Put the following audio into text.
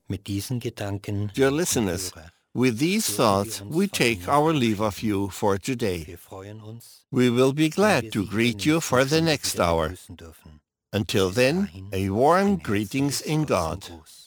Mit diesen Gedanken, Dear liebe listeners, Hörer, with these dürfen wir thoughts, uns we von der take our Musik leave of you verabschieden. for today. Wir freuen uns, We will be wenn glad wir to Sie hier greet you nächste for the Stunde next wieder hour. begrüßen dürfen. Until Bis then, dahin a warm ein greetings herzliches in Gott zum God. Gruß.